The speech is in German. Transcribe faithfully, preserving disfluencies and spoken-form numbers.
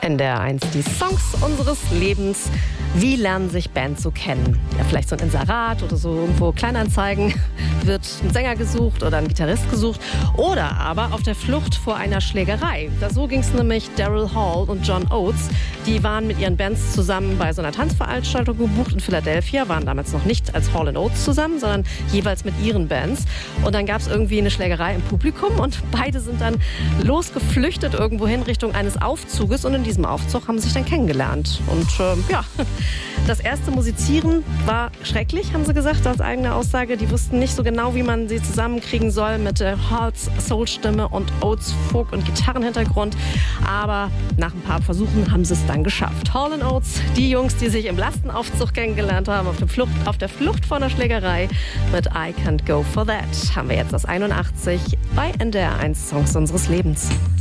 N D R eins, die Songs unseres Lebens. Wie lernen sich Bands so kennen? Ja, vielleicht so ein Inserat oder so irgendwo Kleinanzeigen. Wird ein Sänger gesucht oder ein Gitarrist gesucht. Oder aber auf der Flucht vor einer Schlägerei. Da so ging es nämlich Daryl Hall und John Oates. Die waren mit ihren Bands zusammen bei so einer Tanzveranstaltung gebucht in Philadelphia. Waren damals noch nicht als Hall und Oates zusammen, sondern jeweils mit ihren Bands. Und dann gab es irgendwie eine Schlägerei im Publikum. Und beide sind dann losgeflüchtet irgendwohin Richtung eines Aufzuges. Und in diesem Aufzug haben sie sich dann kennengelernt. Und äh, ja... Das erste Musizieren war schrecklich, haben sie gesagt, als eigene Aussage. Die wussten nicht so genau, wie man sie zusammenkriegen soll mit äh, Halls Soul-Stimme und Oates Folk- und Gitarrenhintergrund. Aber nach ein paar Versuchen haben sie es dann geschafft. Hall und Oates, die Jungs, die sich im Lastenaufzug kennengelernt haben, auf der Flucht, auf der Flucht vor einer Schlägerei mit I Can't Go For That, haben wir jetzt das einundachtzig bei N D R eins Songs unseres Lebens.